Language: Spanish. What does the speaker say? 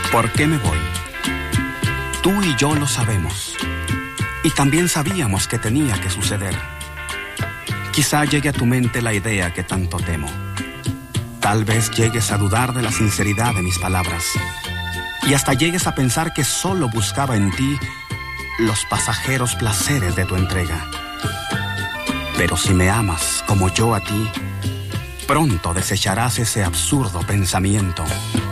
¿Por qué me voy? Tú y yo lo sabemos. Y también sabíamos que tenía que suceder. Quizá llegue a tu mente la idea que tanto temo. Tal vez llegues a dudar de la sinceridad de mis palabras. Y hasta llegues a pensar que solo buscaba en ti los pasajeros placeres de tu entrega. Pero si me amas como yo a ti, pronto desecharás ese absurdo pensamiento.